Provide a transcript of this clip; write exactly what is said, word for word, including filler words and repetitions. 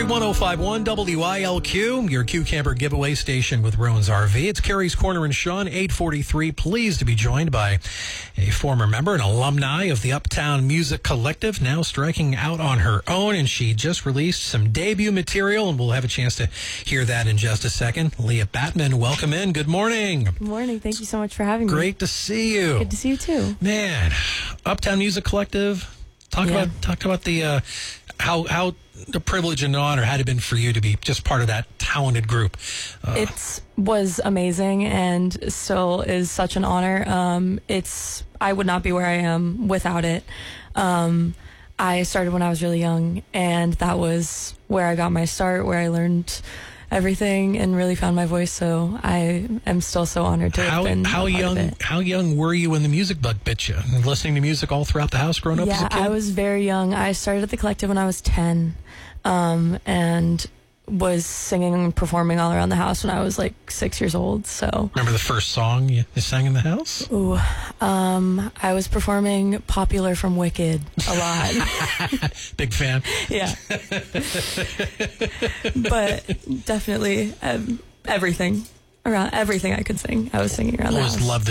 one oh five point one W I L Q, your Q Camper giveaway station with Rowan's R V. It's Carrie's Corner and Sean, eight forty-three. Pleased to be joined by a former member and alumni of the Uptown Music Collective, now striking out on her own, and she just released some debut material, and we'll have a chance to hear that in just a second. Leah Batman, welcome in. Good morning. Good morning. Thank you so much for having me. Great to see you. Good to see you too. Man, Uptown Music Collective. Talk Yeah. about talk about the uh, how how the privilege and honor had it been for you to be just part of that talented group. Uh, It was amazing and still is such an honor. Um, it's I would not be where I am without it. Um, I started when I was really young, and that was where I got my start, where I learned everything and really found my voice. So I am still so honored to how have been how a part young of it. how young were you when the music bug bit you? And listening to music all throughout the house growing up as Yeah, a kid? I was very young. I started at the Collective when I was ten, um, and was singing and performing all around the house when I was like six years old. So, Remember the first song you, you sang in the house? ooh, um, I was performing Popular from Wicked a lot. Big fan. Yeah, but definitely um, everything around everything I could sing, I was singing around the Always house. loved